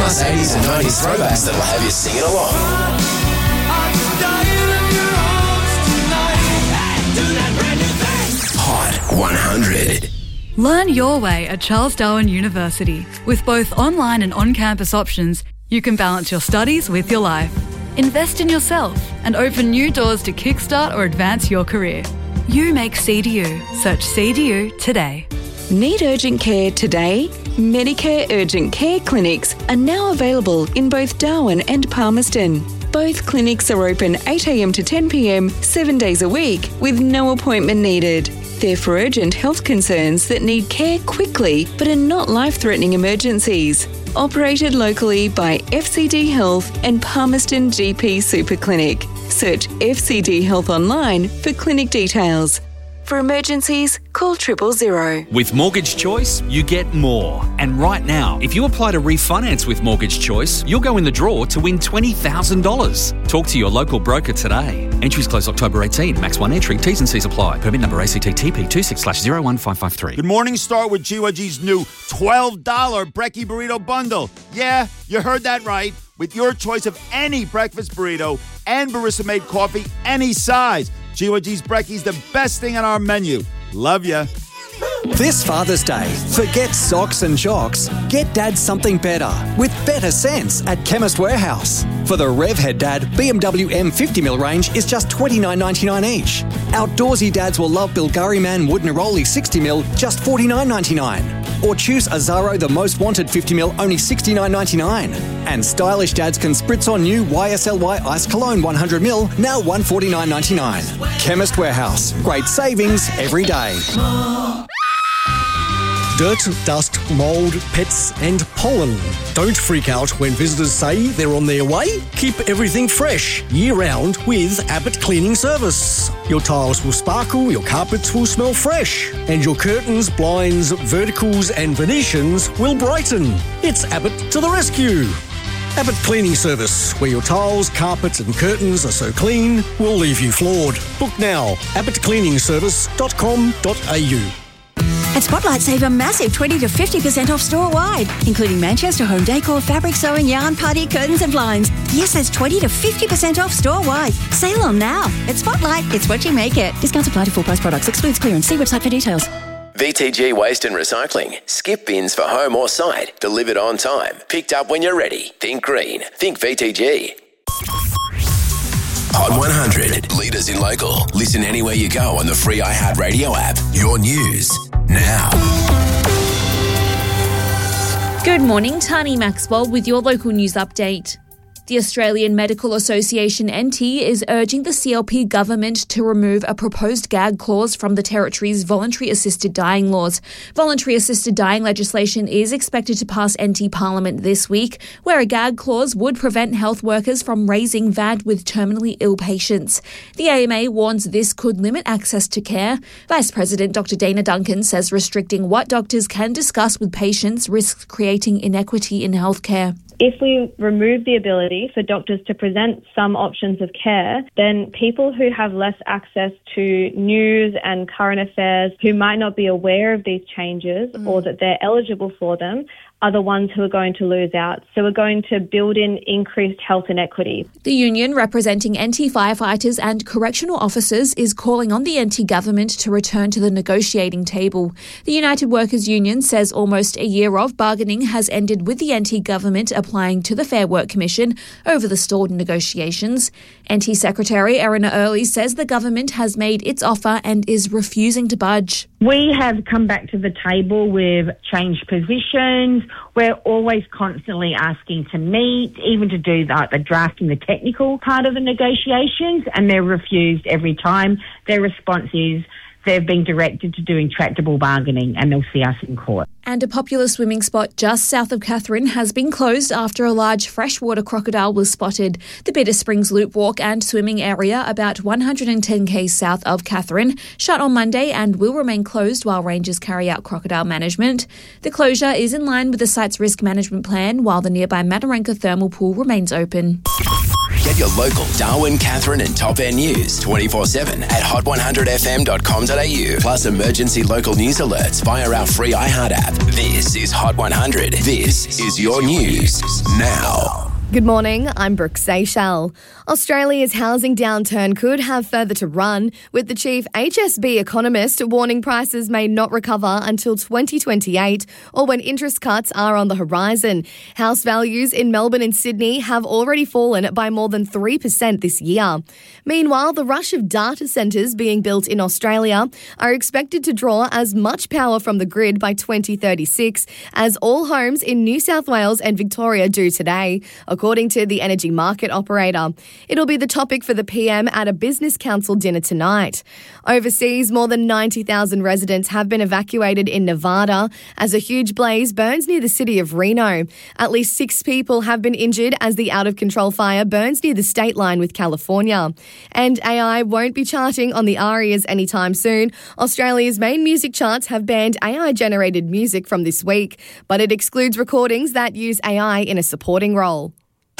Plus 80s and 90s throwbacks that'll have you singing along. Hot 100. Learn your way at Charles Darwin University. With both online and on-campus options, you can balance your studies with your life. Invest in yourself and open new doors to kickstart or advance your career. You make CDU. Search CDU today. Need urgent care today? Medicare Urgent Care clinics are now available in both Darwin and Palmerston. Both clinics are open 8am to 10pm, 7 days a week, with no appointment needed. They're for urgent health concerns that need care quickly but are not life-threatening emergencies. Operated locally by FCD Health and Palmerston GP Super Clinic. Search FCD Health online for clinic details. For emergencies, call 000. With Mortgage Choice, you get more. And right now, if you apply to refinance with Mortgage Choice, you'll go in the draw to win $20,000. Talk to your local broker today. Entries close October 18. Max 1 entry. T's and C's apply. Permit number ACTTP 26/01553. Good morning. Start with GYG's new $12 Brekkie Burrito Bundle. Yeah, you heard that right. With your choice of any breakfast burrito and barista-made coffee, any size. GYG's Brekkie's the best thing on our menu. Love ya. This Father's Day, forget socks and jocks. Get Dad something better with better sense at Chemist Warehouse. For the Revhead Dad, BMW M50mm range is just $29.99 each. Outdoorsy dads will love Bulgari Man Wood Neroli 60mm, just $49.99. Or choose Azaro The Most Wanted 50mm, only $69.99. And stylish dads can spritz on new YSLY Ice Cologne 100ml, now $149.99. Chemist Warehouse, great savings every day. Dirt, dust, mould, pets and pollen. Don't freak out when visitors say they're on their way. Keep everything fresh year-round with Abbott Cleaning Service. Your tiles will sparkle, your carpets will smell fresh, and your curtains, blinds, verticals and Venetians will brighten. It's Abbott to the rescue. Abbott Cleaning Service, where your tiles, carpets and curtains are so clean, we'll leave you floored. Book now, abbottcleaningservice.com.au. At Spotlight, save a massive 20 to 50% off store-wide, including Manchester home decor, fabric sewing, yarn, party, curtains and blinds. Yes, that's 20 to 50% off store-wide. Sale on now. At Spotlight, it's what you make it. Discounts apply to full-price products. Excludes clearance. See website for details. VTG Waste and Recycling. Skip bins for home or site. Delivered on time. Picked up when you're ready. Think green. Think VTG. Hot 100. Leaders in local. Listen anywhere you go on the free iHeartRadio app. Your news now. Good morning, Tani Maxwell with your local news update. The Australian Medical Association NT is urging the CLP government to remove a proposed gag clause from the territory's voluntary assisted dying laws. Voluntary assisted dying legislation is expected to pass NT Parliament this week, where a gag clause would prevent health workers from raising VAT with terminally ill patients. The AMA warns this could limit access to care. Vice President Dr. Dana Duncan says restricting what doctors can discuss with patients risks creating inequity in healthcare. If we remove the ability for doctors to present some options of care, then people who have less access to news and current affairs, who might not be aware of these changes or that they're eligible for them, are the ones who are going to lose out. So we're going to build in increased health inequity. The union representing NT firefighters and correctional officers is calling on the NT government to return to the negotiating table. The United Workers Union says almost a year of bargaining has ended with the NT government applying to the Fair Work Commission over the stalled negotiations. NT Secretary Erina Early says the government has made its offer and is refusing to budge. We have come back to the table with changed positions. We're always constantly asking to meet, even to do the drafting, the technical part of the negotiations, and they're refused every time. Their response is they've been directed to do intractable bargaining and they'll see us in court. And a popular swimming spot just south of Katherine has been closed after a large freshwater crocodile was spotted. The Bitter Springs Loop Walk and Swimming area, about 110 k's south of Katherine, shut on Monday and will remain closed while rangers carry out crocodile management. The closure is in line with the site's risk management plan, while the nearby Mataranka thermal pool remains open. Get your local Darwin, Katherine and Top End news 24/7 at hot100fm.com.au. Plus emergency local news alerts via our free iHeart app. This is Hot 100. This is your news now. Good morning, I'm Brooke Seychelles. Australia's housing downturn could have further to run, with the chief HSB economist warning prices may not recover until 2028 or when interest cuts are on the horizon. House values in Melbourne and Sydney have already fallen by more than 3% this year. Meanwhile, the rush of data centres being built in Australia are expected to draw as much power from the grid by 2036 as all homes in New South Wales and Victoria do today, according to the energy market operator. It'll be the topic for the PM at a Business Council dinner tonight. Overseas, more than 90,000 residents have been evacuated in Nevada as a huge blaze burns near the city of Reno. At least 6 people have been injured as the out-of-control fire burns near the state line with California. And AI won't be charting on the ARIAs anytime soon. Australia's main music charts have banned AI-generated music from this week, but it excludes recordings that use AI in a supporting role.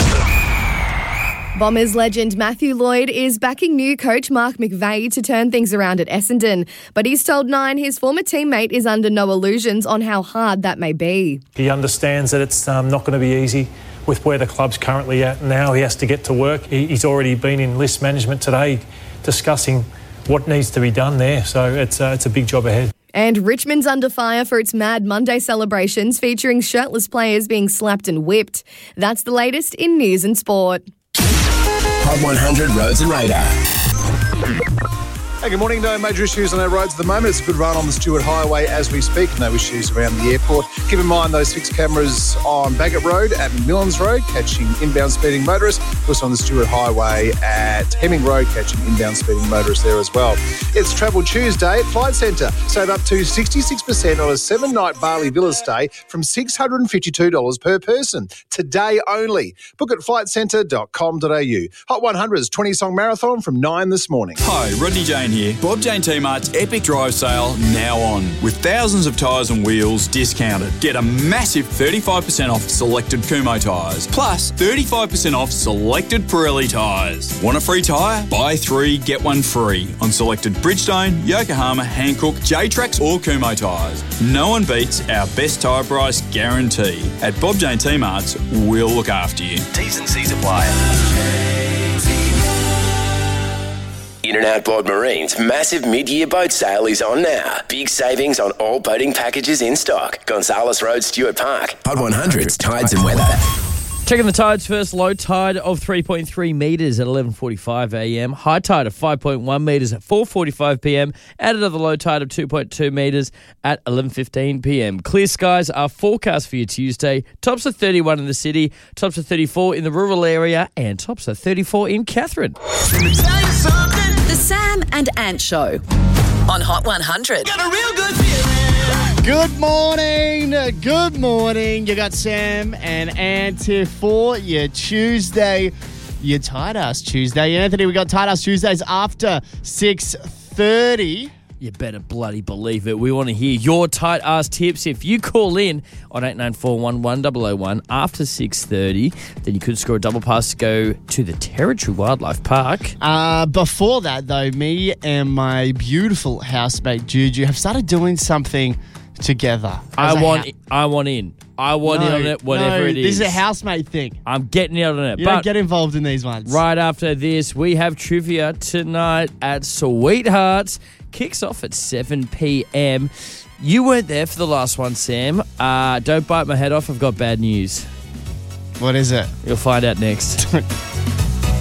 Bombers legend Matthew Lloyd is backing new coach Mark McVeigh to turn things around at Essendon, but he's told Nine his former teammate is under no illusions on how hard that may be. He understands that it's not going to be easy with where the club's currently at now. He has to get to work. He's already been in list management today discussing what needs to be done there, so it's a big job ahead. And Richmond's under fire for its Mad Monday celebrations featuring shirtless players being slapped and whipped. That's the latest in news and sport. Hot 100 Roads and Radar. Hey, good morning. No major issues on our roads at the moment. It's a good run on the Stewart Highway as we speak. No issues around the airport. Keep in mind those fixed cameras on Baggett Road at McMillan's Road, catching inbound speeding motorists. Also on the Stewart Highway at Hemming Road, catching inbound speeding motorists there as well. It's Travel Tuesday at Flight Centre. Save up to 66% on a 7-night Bali Villa stay from $652 per person. Today only. Book at flightcentre.com.au. Hot 100's 20-song marathon from 9 this morning. Hi, Rodney Jane here. Bob Jane T-Mart's Epic Drive Sale now on, with thousands of tyres and wheels discounted. Get a massive 35% off selected Kumho tyres, plus 35% off selected Pirelli tyres. Want a free tyre? Buy 3, get 1 free on selected Bridgestone, Yokohama, Hankook, J-Trax or Kumho tyres. No one beats our best tyre price guarantee. At Bob Jane T-Mart's, we'll look after you. T's and C's apply. In and Outboard Marine's massive mid-year boat sale is on now. Big savings on all boating packages in stock. Gonzales Road, Stewart Park. Hot 100's Tides and Weather. Checking the tides first. Low tide of 3.3 metres at 11:45 a.m. High tide of 5.1 metres at 4:45 p.m. Added to the low tide of 2.2 metres at 11:15 p.m. Clear skies are forecast for you Tuesday. Tops of 31 in the city, tops of 34 in the rural area, and tops of 34 in Katherine. The Sam and Ant Show on Hot 100. Got a real good feeling. Good morning. Good morning. You got Sam and Ant here for your Tuesday, your Tight Ass Tuesday. Anthony, we got Tight Ass Tuesdays after 6:30. You better bloody believe it. We want to hear your tight ass tips. If you call in on 89411001 after 6:30, then you could score a double pass to go to the Territory Wildlife Park. Before that, though, me and my beautiful housemate Juju have started doing something together. I want in. I want in on it, whatever it is. This is a housemate thing. I'm getting in on it. You don't get involved in these ones. Right after this, we have trivia tonight at Sweethearts. Kicks off at 7 p.m. You weren't there for the last one, Sam. Don't bite my head off. I've got bad news. What is it? You'll find out next.